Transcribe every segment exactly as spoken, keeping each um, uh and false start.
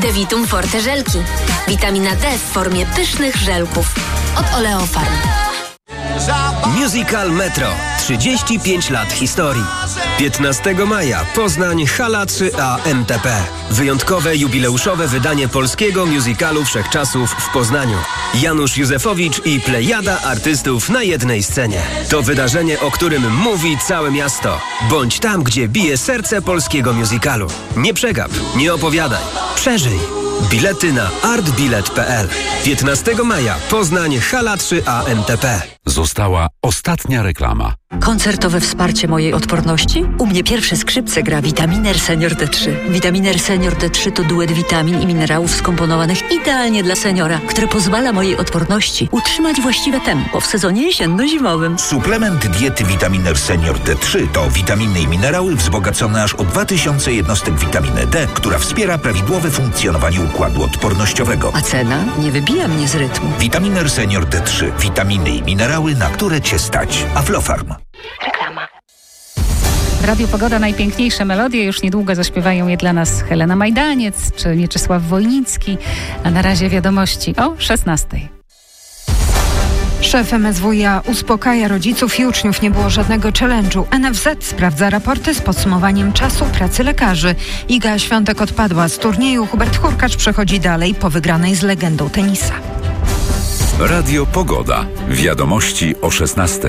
Devitum Forte żelki. Witamina D w formie pysznych żelków. Od Oleofarm. Musical Metro. trzydzieści pięć lat historii. piętnastego maja Poznań, Hala trzy A M T P. Wyjątkowe jubileuszowe wydanie polskiego musicalu wszechczasów w Poznaniu. Janusz Józefowicz i plejada artystów na jednej scenie. To wydarzenie, o którym mówi całe miasto. Bądź tam, gdzie bije serce polskiego musicalu. Nie przegap, nie opowiadaj. Przeżyj. Bilety na artbilet kropka p l. piętnastego maja Poznań, Hala trzy A M T P. Została ostatnia reklama. Koncertowe wsparcie mojej odporności? U mnie pierwsze skrzypce gra Vitaminer Senior D trzy. Vitaminer Senior D trzy to duet witamin i minerałów skomponowanych idealnie dla seniora, które pozwala mojej odporności utrzymać właściwe tempo w sezonie jesienno-zimowym. Suplement diety Vitaminer Senior D trzy to witaminy i minerały wzbogacone aż o dwa tysiące jednostek witaminy D, która wspiera prawidłowe funkcjonowanie układu odpornościowego. A cena nie wybija mnie z rytmu. Vitaminer Senior D trzy. Witaminy i minerały, na które Cię stać. Aflofarm. Reklama. Radio Pogoda, najpiękniejsze melodie. Już niedługo zaśpiewają je dla nas Helena Majdaniec czy Mieczysław Wojnicki. A na razie wiadomości o szesnastej. Szef M S W iA uspokaja rodziców i uczniów. Nie było żadnego challenge'u. N F Z sprawdza raporty z podsumowaniem czasu pracy lekarzy. Iga Świątek odpadła z turnieju. Hubert Hurkacz przechodzi dalej po wygranej z legendą tenisa. Radio Pogoda. Wiadomości o szesnastej.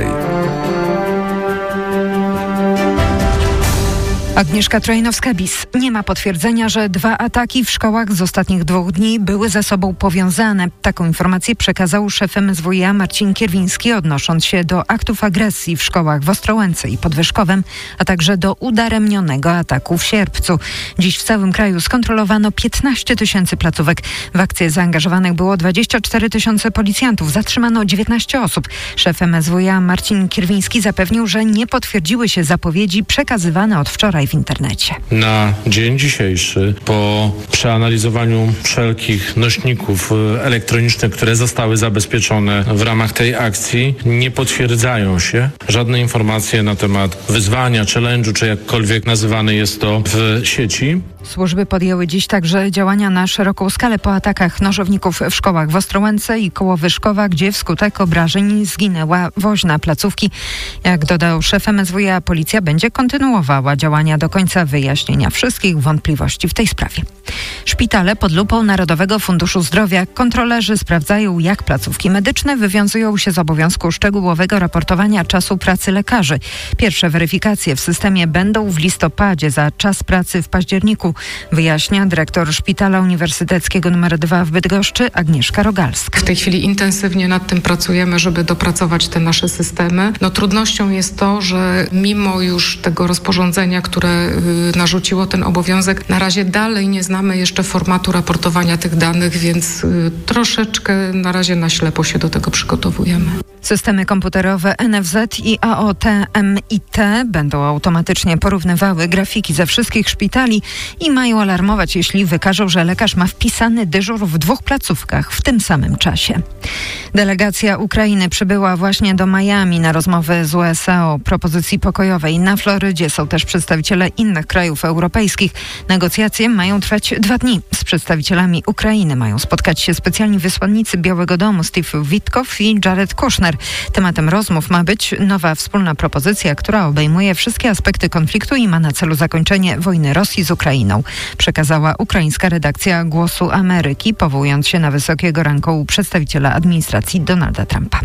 Agnieszka Trojnowska-Bis. Nie ma potwierdzenia, że dwa ataki w szkołach z ostatnich dwóch dni były ze sobą powiązane. Taką informację przekazał szef M S W iA Marcin Kierwiński, odnosząc się do aktów agresji w szkołach w Ostrołęce i Podwyżkowem, a także do udaremnionego ataku w Sierpcu. Dziś w całym kraju skontrolowano piętnaście tysięcy placówek. W akcję zaangażowanych było dwadzieścia cztery tysiące policjantów. Zatrzymano dziewiętnaście osób. Szef M S W iA Marcin Kierwiński zapewnił, że nie potwierdziły się zapowiedzi przekazywane od wczoraj w internecie. Na dzień dzisiejszy, po przeanalizowaniu wszelkich nośników elektronicznych, które zostały zabezpieczone w ramach tej akcji, nie potwierdzają się żadne informacje na temat wyzwania, challenge'u, czy jakkolwiek nazywane jest to w sieci. Służby podjęły dziś także działania na szeroką skalę po atakach nożowników w szkołach w Ostrołęce i koło Wyszkowa, gdzie wskutek obrażeń zginęła woźna placówki. Jak dodał szef M S W iA, policja będzie kontynuowała działania do końca wyjaśnienia wszystkich wątpliwości w tej sprawie. Szpitale pod lupą Narodowego Funduszu Zdrowia. Kontrolerzy sprawdzają, jak placówki medyczne wywiązują się z obowiązku szczegółowego raportowania czasu pracy lekarzy. Pierwsze weryfikacje w systemie będą w listopadzie, za czas pracy w październiku, wyjaśnia dyrektor Szpitala Uniwersyteckiego nr dwa w Bydgoszczy Agnieszka Rogalska. W tej chwili intensywnie nad tym pracujemy, żeby dopracować te nasze systemy. No, trudnością jest to, że mimo już tego rozporządzenia, które y, narzuciło ten obowiązek, na razie dalej nie znamy jeszcze formatu raportowania tych danych, więc y, troszeczkę na razie na ślepo się do tego przygotowujemy. Systemy komputerowe N F Z i A O T M I T będą automatycznie porównywały grafiki ze wszystkich szpitali i mają alarmować, jeśli wykażą, że lekarz ma wpisany dyżur w dwóch placówkach w tym samym czasie. Delegacja Ukrainy przybyła właśnie do Miami na rozmowy z U S A o propozycji pokojowej. Na Florydzie są też przedstawiciele innych krajów europejskich. Negocjacje mają trwać dwa dni. Z przedstawicielami Ukrainy mają spotkać się specjalni wysłannicy Białego Domu Steve Witkow i Jared Kushner. Tematem rozmów ma być nowa wspólna propozycja, która obejmuje wszystkie aspekty konfliktu i ma na celu zakończenie wojny Rosji z Ukrainą, przekazała ukraińska redakcja Głosu Ameryki, powołując się na wysokiego rangą przedstawiciela administracji Donalda Trumpa.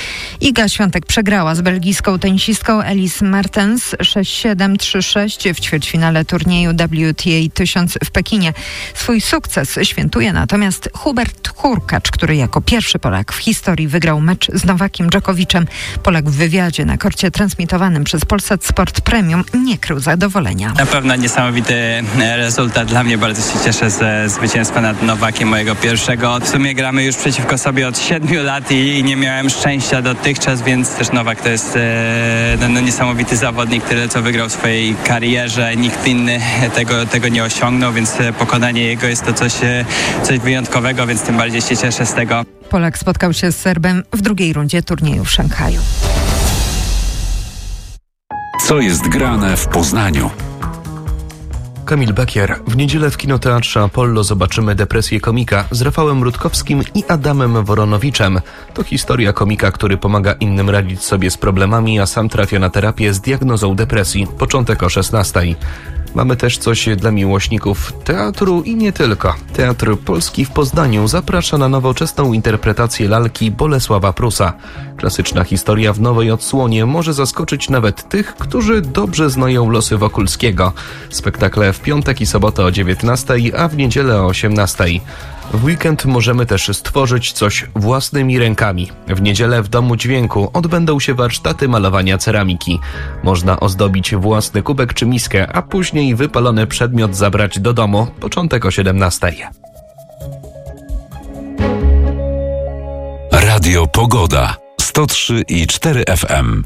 Iga Świątek przegrała z belgijską tenisistką Elise Mertens sześć siedem trzy sześć w ćwierćfinale turnieju W T A tysiąc w Pekinie. Swój sukces świętuje natomiast Hubert Hurkacz, który jako pierwszy Polak w historii wygrał mecz z Nowakiem Dżokowiczem. Polak w wywiadzie na korcie transmitowanym przez Polsat Sport Premium nie krył zadowolenia. Na pewno niesamowity rezultat. Dla mnie bardzo się cieszę ze zwycięstwa nad Nowakiem, mojego pierwszego. W sumie gramy już przeciwko sobie od siedmiu lat i, i nie miałem szczęścia dotychczas, więc też Nowak to jest e, no, niesamowity zawodnik, który co wygrał w swojej karierze. Nikt inny tego, tego nie osiągnął, więc pokonanie jego jest to coś, coś wyjątkowego, więc tym bardziej się cieszę z tego. Polak spotkał się z Serbem w drugiej rundzie turnieju w Szanghaju. Co jest grane w Poznaniu? Kamil Bekier. W niedzielę w kinoteatrze Apollo zobaczymy Depresję komika z Rafałem Rutkowskim i Adamem Woronowiczem. To historia komika, który pomaga innym radzić sobie z problemami, a sam trafia na terapię z diagnozą depresji. Początek o szesnastej. Mamy też coś dla miłośników teatru i nie tylko. Teatr Polski w Poznaniu zaprasza na nowoczesną interpretację lalki Bolesława Prusa. Klasyczna historia w nowej odsłonie może zaskoczyć nawet tych, którzy dobrze znają losy Wokulskiego. Spektakle w piątek i sobotę o dziewiętnastej, a w niedzielę o osiemnastej. W weekend możemy też stworzyć coś własnymi rękami. W niedzielę w Domu Dźwięku odbędą się warsztaty malowania ceramiki. Można ozdobić własny kubek czy miskę, a później wypalony przedmiot zabrać do domu. Początek o siedemnastej. Radio Pogoda sto trzy i cztery F M.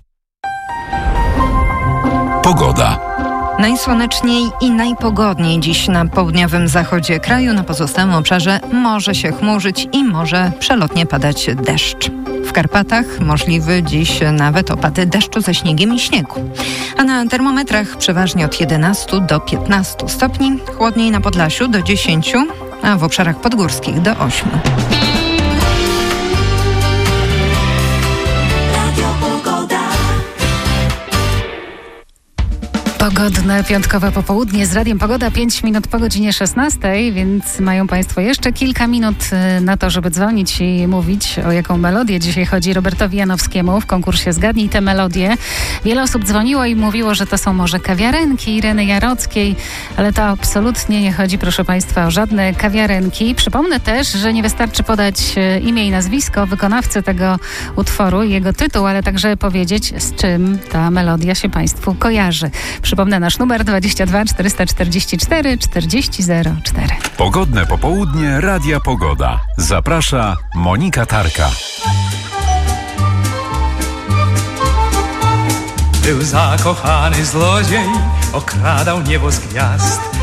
Pogoda. Najsłoneczniej i najpogodniej dziś na południowym zachodzie kraju. Na pozostałym obszarze może się chmurzyć i może przelotnie padać deszcz. W Karpatach możliwy dziś nawet opady deszczu ze śniegiem i śniegu. A na termometrach przeważnie od jedenastu do piętnastu stopni. Chłodniej na Podlasiu do dziesięciu, a w obszarach podgórskich do ośmiu. Pogodne piątkowe popołudnie z Radiem Pogoda, pięć minut po godzinie szesnastej, więc mają Państwo jeszcze kilka minut na to, żeby dzwonić i mówić, o jaką melodię dzisiaj chodzi Robertowi Janowskiemu w konkursie Zgadnij tę melodię. Wiele osób dzwoniło i mówiło, że to są może kawiarenki Ireny Jarockiej, ale to absolutnie nie chodzi, proszę Państwa, o żadne kawiarenki. Przypomnę też, że nie wystarczy podać imię i nazwisko wykonawcy tego utworu, jego tytuł, ale także powiedzieć, z czym ta melodia się Państwu kojarzy. Przypomnę nasz numer dwadzieścia dwa czterysta czterdzieści cztery czterdzieści zero cztery. Pogodne popołudnie Radia Pogoda. Zaprasza Monika Tarka. Był zakochany zlodziej, okradał niebo z gwiazd.